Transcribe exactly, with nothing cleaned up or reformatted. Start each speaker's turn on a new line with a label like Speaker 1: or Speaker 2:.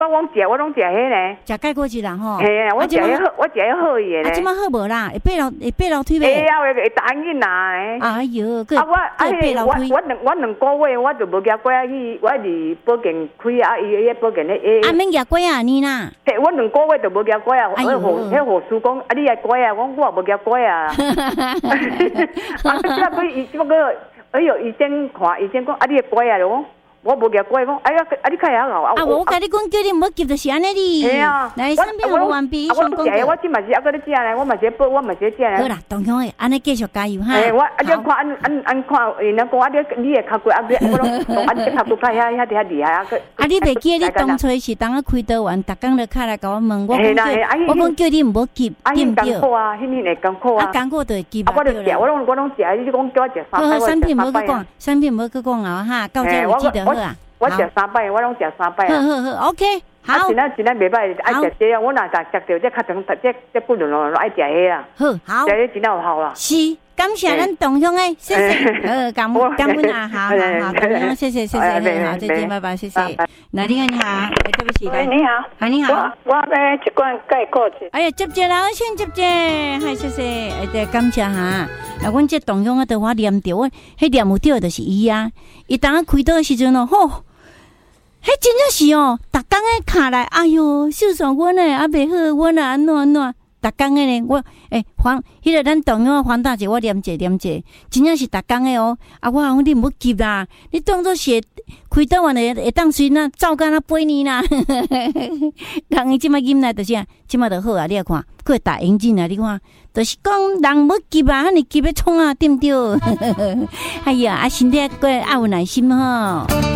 Speaker 1: 我讲食，我拢食迄呢。
Speaker 2: 食钙果子啦吼。
Speaker 1: 嘿啊，我食迄好，我食迄好嘢咧。
Speaker 2: 啊，即摆好无啦？会爬楼，会爬楼梯
Speaker 1: 袂？
Speaker 2: 袂？
Speaker 1: 会啊，会会打囡仔的。
Speaker 2: 哎哟，
Speaker 1: 啊我啊迄我我两我两个月我就无夹过啊去，我伫保健开啊，伊迄保健咧。
Speaker 2: 啊，免夹过啊，你啦。
Speaker 1: 嘿，我两个月就无夹过啊。哎呦，迄护士讲啊，你来过啊，我我也无夹过啊。啊，即摆佢伊即个，哎呦，医生看医生讲啊，你来过啊，就讲。我无夹过，讲哎呀，啊你看下好啊！
Speaker 2: 啊，我甲你讲，叫你唔好急，就是安尼哩。
Speaker 1: 系啊，
Speaker 2: 来，身边有完毕，
Speaker 1: 我食，我即嘛是还搁咧食咧，我嘛是补，我嘛是食咧。
Speaker 2: 好啦，同乡诶，安尼继续加油哈。
Speaker 1: 诶，我啊，你看按按按看，人家讲啊，你你诶脚骨啊，我拢啊，你脚骨较遐遐遐厉害啊！
Speaker 2: 啊，你袂记你当初是当啊开刀完，逐工就卡来甲我问，我讲叫，我讲叫你唔好急，对唔对？
Speaker 1: 啊，苦啊，迄年会艰苦啊。
Speaker 2: 啊，艰苦就会急啊。
Speaker 1: 我就食，我拢我拢食，你讲叫我食三摆，我食三摆。
Speaker 2: 好，产品唔好去讲，产品唔好去讲啊哈，到这有记得好啊。
Speaker 1: 我食三摆，我拢食三摆。
Speaker 2: 好好好 ，OK， 好。
Speaker 1: 啊，真啊真啊袂歹，爱食这啊，我若食食着这较长，这这骨轮咯，爱食迄啊。
Speaker 2: 好，好。
Speaker 1: 食迄真啊有效啦。
Speaker 2: 是，感谢咱同乡诶，谢谢。呃，感恩感恩啊，好好好，同乡，谢谢谢谢，好，再见，拜拜，谢谢。那你好，你好，对不起，
Speaker 3: 喂，你好，
Speaker 2: 哎，你好，
Speaker 3: 我我买一罐钙果子。
Speaker 2: 哎呀，接接啦，先接接，嗨，谢谢，哎，对，感谢哈。啊，阮这同乡啊，都我念着，我迄念有着就是伊啊，伊当啊开刀诶时阵哦，吼。迄真正是哦，逐工诶卡来，哎哟，秀爽阮诶啊袂好，阮啊安怎安怎，逐工诶咧，我诶、欸、黄，迄个咱同样黄大姐，我念者念者，真正是逐工诶哦。啊，我讲你毋好急啦，你当作是开刀完诶，会当随那照干那八年啦。人伊即摆忍耐就是啊，即摆就好啊，你来看，佫会打引进啊，你看，就是讲人无急啊，遐尼急要创啊，对毋对？哎呀，啊身体佫爱有耐心吼。